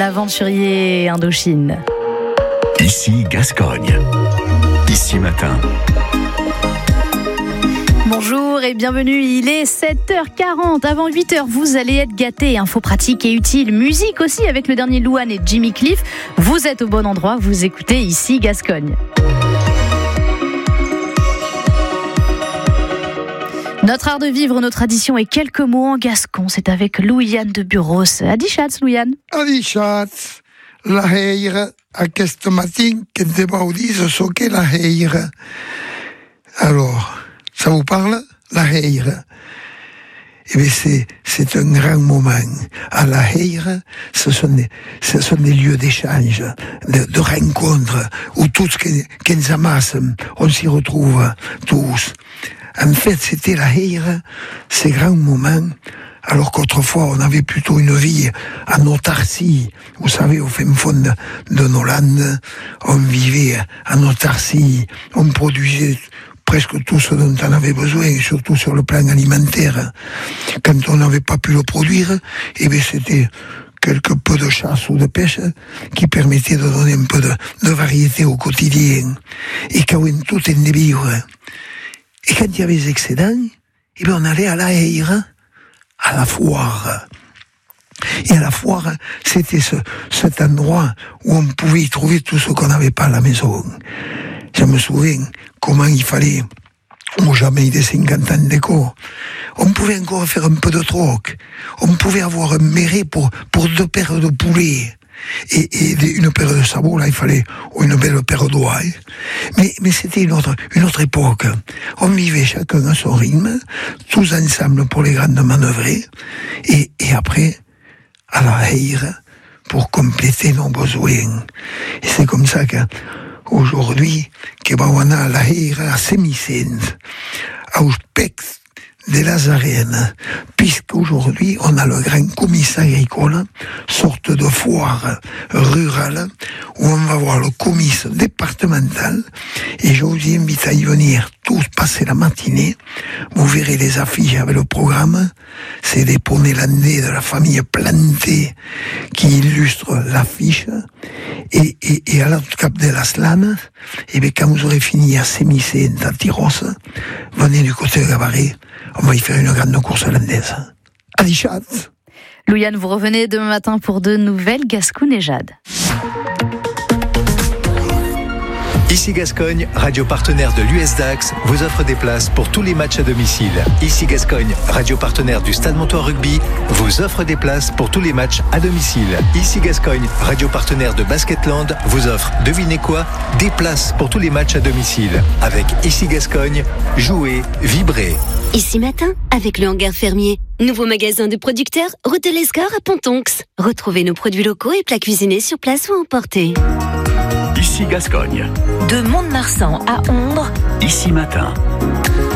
l'aventurier Indochine. Ici Gascogne. Ici Matin. Bonjour et bienvenue, il est 7h40. Avant 8h, vous allez être gâtés. Infos pratiques et utiles, musique aussi avec le dernier Louane et Jimmy Cliff. Vous êtes au bon endroit, vous écoutez Ici Gascogne. Notre art de vivre, nos traditions et quelques mots en gascon, c'est avec Louiane de Buros. Adichatz, Louiane. Adichatz, la heire, aquest matin, que te vau dir ce qu'est la heire. Alors, ça vous parle, la heire? Eh bien, c'est un grand moment. À la heire, ce sont des lieux d'échange, de rencontres, où tous qui nous amassent, on s'y retrouve tous. En fait, c'était la heire, ces grands moments, alors qu'autrefois, on avait plutôt une vie en autarcie. Vous savez, au fin fond de nos landes, on vivait en autarcie, on produisait presque tout ce dont on avait besoin, surtout sur le plan alimentaire. Quand on n'avait pas pu le produire, eh bien, c'était quelque peu de chasse ou de pêche qui permettait de donner un peu de variété au quotidien. Et quand on tout en vivre. Et quand il y avait des excédents, eh bien, on allait à la heire, à la foire. Et à la foire, c'était cet endroit où on pouvait y trouver tout ce qu'on n'avait pas à la maison. Je me souviens comment il fallait, au jamais des 50 ans d'éco, on pouvait encore faire un peu de troc. On pouvait avoir un méret pour 2 paires de poulets. Et une paire de sabots, là, il fallait une belle paire de doigts. Mais c'était une autre époque. On vivait chacun à son rythme, tous ensemble pour les grandes manœuvrer, et après, à la heire, pour compléter nos besoins. Et c'est comme ça qu'aujourd'hui, on a la heire à Semicens, à Uspex, des Lazarennes, puisqu'aujourd'hui, on a le grand comice agricole, sorte de foire rurale, où on va voir le comice départemental, et je vous invite à y venir tous passer la matinée. Vous verrez les affiches avec le programme, c'est des poneys landais de la famille Planté qui illustrent l'affiche, et à l'autre cap de la Slane, et bien quand vous aurez fini à Semicens, à Tyros, venez du côté de Gabaret, on va y faire une grande course landaise. Adichatz. Louiane, vous revenez demain matin pour de nouvelles gascounéjades. Ici Gascogne, radio partenaire de l'US Dax, vous offre des places pour tous les matchs à domicile. Ici Gascogne, radio partenaire du Stade Montois Rugby, vous offre des places pour tous les matchs à domicile. Ici Gascogne, radio partenaire de Basketland, vous offre, devinez quoi, des places pour tous les matchs à domicile. Avec Ici Gascogne, jouez, vibrez. Ici Matin, avec le Hangar Fermier. Nouveau magasin de producteurs, route de l'Escore à Pontonx. Retrouvez nos produits locaux et plats cuisinés sur place ou emportés. Ici Gascogne. De Mont-de-Marsan à Ondres. Ici Matin.